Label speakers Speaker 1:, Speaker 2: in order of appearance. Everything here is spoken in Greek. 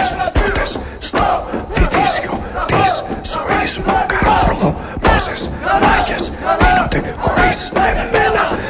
Speaker 1: Πες μου πότες στο βυθίσιο της ζωής μου καρόδρομο. Πόσες μάχες δίνονται χωρίς εμένα.